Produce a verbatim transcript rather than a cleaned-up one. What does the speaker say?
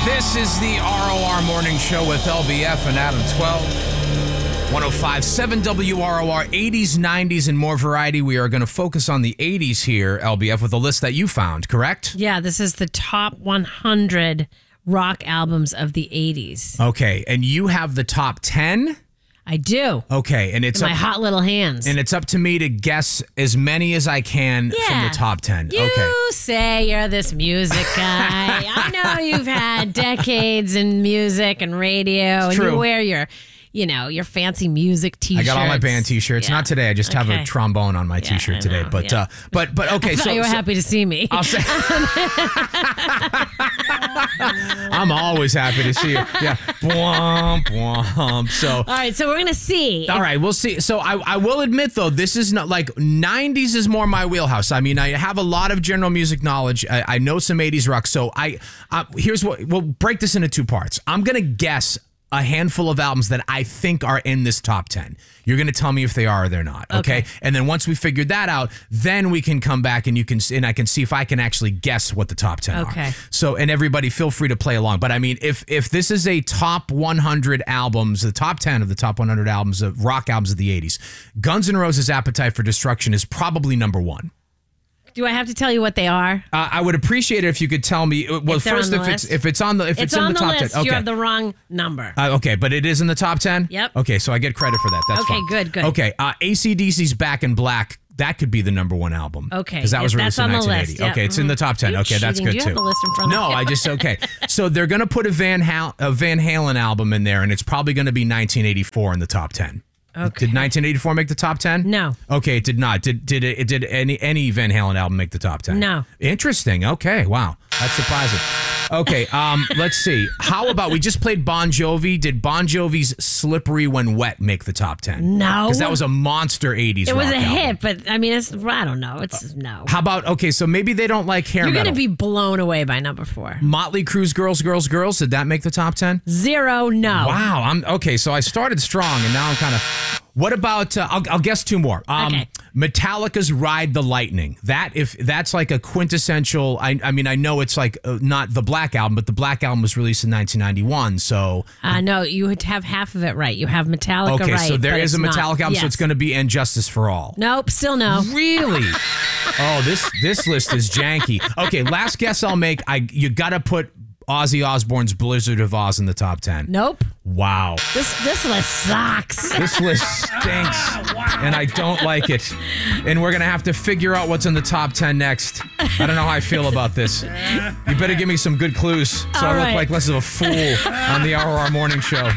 This is the R O R Morning Show with L B F and Adam twelve. one oh five point seven W R O R, eighties, nineties, and more variety. We are going to focus on the eighties here, L B F, with a list that you found, correct? Yeah, this is the top one hundred rock albums of the eighties. Okay, and you have the top ten? I do. Okay, and it's In up, my hot little hands. and it's up to me to guess as many as I can Yeah. from the top ten. You Okay. say you're this music guy. I know you've had decades in music and radio, and true. you wear your, you know, your fancy music I T-shirts. got all my band T-shirts. Yeah. Not today. I just have a Okay. trombone on my Yeah, T-shirt I today. know, But yeah. uh, but but okay. I so thought you were so- happy to see me. I'll say. I'm always happy to see you. Yeah. Womp, womp. So. All right, so we're going to see. All right, we'll see. So I, I will admit, though, this is not like nineties is more my wheelhouse. I mean, I have a lot of general music knowledge. I, I know some eighties rock. So I, I here's what we'll break this into two parts. I'm going to guess a handful of albums that I think are in this top ten. You're going to tell me if they are or they're not. Okay? Okay. And then once we figured that out, then we can come back and you can and I can see if I can actually guess what the top ten Okay. are. So, and everybody feel free to play along. But I mean, if if this is a top one hundred albums, the top ten of the top one hundred albums of rock albums of the eighties, Guns N' Roses' Appetite for Destruction is probably number one. Do I have to tell you what they are? Uh, I would appreciate it if you could tell me. Well, If they're first, on if the it's list? if it's on the if It's, it's, in on the the, top list. ten. Okay. You have the wrong number. Uh, okay, but it is in the top ten? Yep. Okay, so I get credit for that. That's Okay, fine. good, good. Okay, uh, A C D C's Back in Black, that could be the number one album. Okay, Because that was yes, released that's in on the nineteen eighty. list, yep. Okay, it's in the top ten. You're Okay, that's cheating. good Do you too. have the list in front of no, you? I just, okay. So they're going to put a Van, Hal- a Van Halen album in there, and it's probably going to be nineteen eighty-four in the top ten. Okay. Did nineteen eighty-four make the top ten? No. Okay, it did not. Did did it? Did any any Van Halen album make the top ten? No. Interesting. Okay. Wow. That's surprising. Okay. Um. Let's see. How about we just played Bon Jovi? Did Bon Jovi's "Slippery When Wet" make the top ten? No. Because that was a monster eighties. It was rock a album. hit, but I mean, it's I don't know. It's no. How about okay? So maybe they don't like hair You're metal. going to be blown away by number four. Motley Crue's "Girls, Girls, Girls." Did that make the top ten? Zero, no. Wow. I'm okay. So I started strong, and now I'm kind of. What about? Uh, I'll, I'll guess two more. Um, Okay. Metallica's "Ride the Lightning." That if that's like a quintessential. I, I mean, I know it's like uh, not the Black Album, but the Black Album was released in nineteen ninety-one. So Uh, no, you would have half of it right. You have Metallica okay, right. so there but is a it's Metallica not. album, so Yes. it's going to be "And Justice for All." Nope, still no. Really? Oh, this this list is janky. Okay, last guess I'll make. I you got to put Ozzy Osbourne's "Blizzard of Oz" in the top ten. Nope. Wow. This this list sucks. This list stinks, and I don't like it. And we're going to have to figure out what's in the top ten next. I don't know how I feel about this. You better give me some good clues so All I look right. like less of a fool on the R O R Morning Show.